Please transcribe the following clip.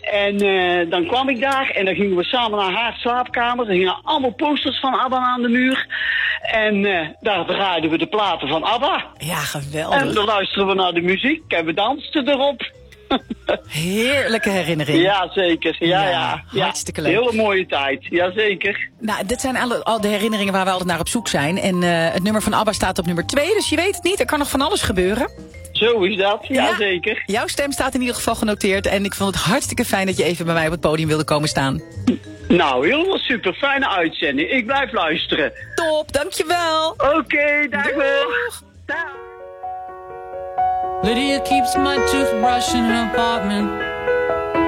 En dan kwam ik daar en dan gingen we samen naar haar slaapkamer. Er hingen allemaal posters van ABBA aan de muur. En daar draaiden we de platen van ABBA. Ja, geweldig. En dan luisterden we naar de muziek en we dansten erop. Heerlijke herinnering. Ja, zeker. Ja. Hartstikke leuk. Hele mooie tijd. Jazeker. Nou, dit zijn al de herinneringen waar we altijd naar op zoek zijn. En het nummer van ABBA staat op nummer 2, dus je weet het niet. Er kan nog van alles gebeuren. Zo is dat, jazeker. Jouw stem staat in ieder geval genoteerd. En ik vond het hartstikke fijn dat je even bij mij op het podium wilde komen staan. Nou, helemaal super. Fijne uitzending. Ik blijf luisteren. Top, dankjewel. Oké, dag wel. Dag. Lydia keeps my toothbrush in her apartment.